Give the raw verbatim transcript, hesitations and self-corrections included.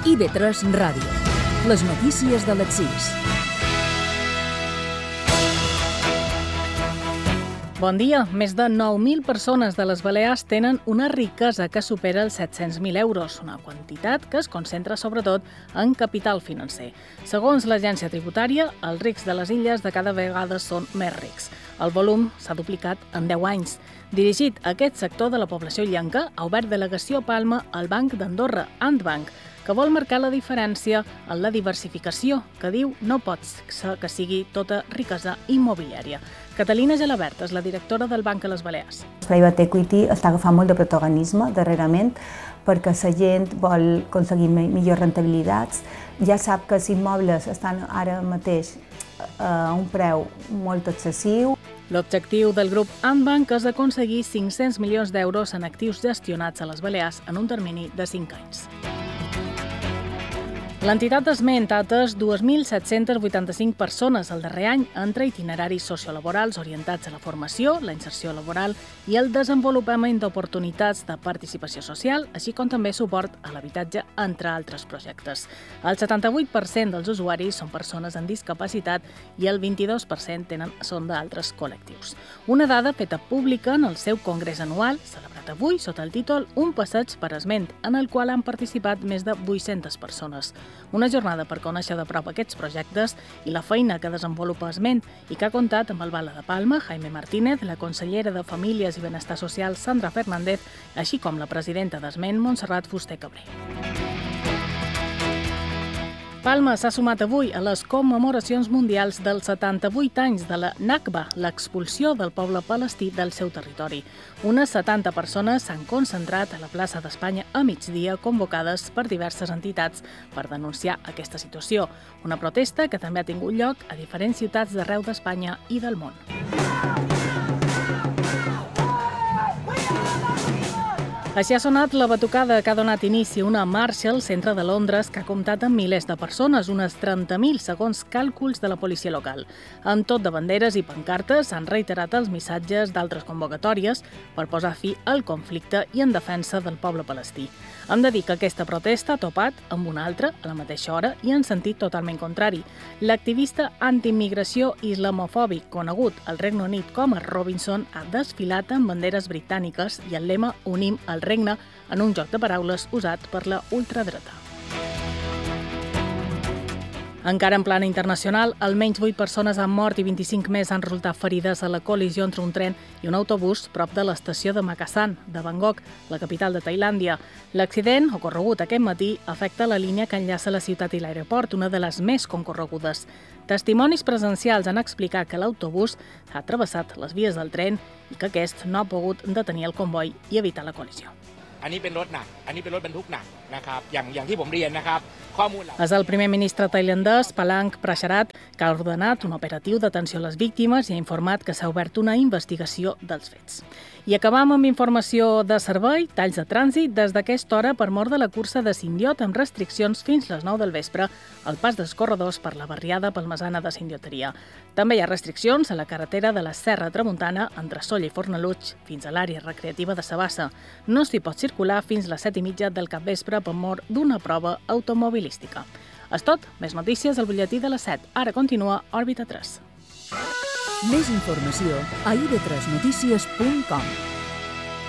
I V tres Ràdio. Les notícies de les sis. Bon dia. Més de nou mil persones de les Balears tenen una riquesa que supera els set-cents mil euros, una quantitat que es concentra sobretot en capital financer. Segons l'agència tributària, els rics de les illes de cada vegada són més rics. El volum s'ha duplicat en deu anys. Dirigit a aquest sector de la població illenca, ha obert delegació a Palma al Banc d'Andorra, Andbank, que vol marcar la diferència en la diversificació, que diu no pot ser que sigui tota riquesa immobiliària. Catalina Gelabert és la directora del Banc a les Balears. Private equity està agafant molt de protagonisme darrerament perquè la gent vol aconseguir millors rentabilitats. Ja sap que els immobles estan ara mateix a un preu molt excessiu. L'objectiu del grup Andbank és aconseguir cinc-cents milions d'euros en actius gestionats a les Balears en un termini de cinc anys. L'entitat esment ha atès dos mil set-cents vuitanta-cinc persones el darrer any entre itineraris sociolaborals orientats a la formació, la inserció laboral i el desenvolupament d'oportunitats de participació social, així com també suport a l'habitatge, entre altres projectes. El setanta-vuit per cent dels usuaris són persones amb discapacitat i el vint-i-dos per cent tenen, són d'altres col·lectius. Una dada feta pública en el seu congrés anual, celebrat avui sota el títol Un passeig per esment, en el qual han participat més de vuit-centes persones. Una jornada per conèixer de prop aquests projectes i la feina que desenvolupa esment i que ha comptat amb el Bala de Palma, Jaime Martínez, la consellera de Famílies i Benestar Social, Sandra Fernández, així com la presidenta d'esment, Montserrat Fuster Cabré. Palma s'ha sumat avui a les commemoracions mundials dels setanta-vuit anys de la Nakba, l'expulsió del poble palestí del seu territori. Unes setanta persones s'han concentrat a la plaça d'Espanya a migdia, convocades per diverses entitats per denunciar aquesta situació. Una protesta que també ha tingut lloc a diferents ciutats d'arreu d'Espanya i del món. Així ha sonat la batucada que ha donat inici a una marxa al centre de Londres que ha comptat amb milers de persones, unes trenta mil segons càlculs de la policia local. Amb tot de banderes i pancartes han reiterat els missatges d'altres convocatòries per posar fi al conflicte i en defensa del poble palestí. Hem de dir que aquesta protesta ha topat amb una altra a la mateixa hora i en sentit totalment contrari. L'activista antiimmigració islamofòbic conegut al Regne Unit com a Robinson ha desfilat amb banderes britàniques i el lema Unim el regne en un joc de paraules usat per la ultradreta. Encara en plana internacional, almenys vuit persones han mort i vint-i-cinc més han resultat ferides a la col·lisió entre un tren i un autobús prop de l'estació de Makassan, de Bangkok, la capital de Tailàndia. L'accident, ocorregut aquest matí, afecta la línia que enllaça la ciutat i l'aeroport, una de les més concorregudes. Testimonis presencials han explicat que l'autobús ha travessat les vies del tren i que aquest no ha pogut detenir el comboi i evitar la col·lisió. อันนี้เป็นรถหนัก อันนี้เป็นรถบรรทุกหนักนะครับ อย่างอย่างที่ผมเรียนนะครับ ข้อมูลเหล่า És el primer ministre tailandès, Palang Pracharat, que ha ordenat un operatiu d'atenció a les víctimes i ha informat que s'ha obert una investigació dels fets. I acabam amb informació de servei, talls de trànsit des d'aquesta hora per mort de la cursa de Sindiot amb restriccions fins les nou del vespre al pas dels corredors per la barriada palmesana de Sindioteria. També hi ha restriccions a la carretera de la Serra Tramuntana entre Sóller i Fornalutx fins a l'àrea recreativa de Sabassa. No s'hi pot circular fins les set i mitja del capvespre per mort d'una prova automobilística. És tot, més notícies al butlletí de les set. Ara continua Òrbita tres. Més informació a i v tres notícies punt com.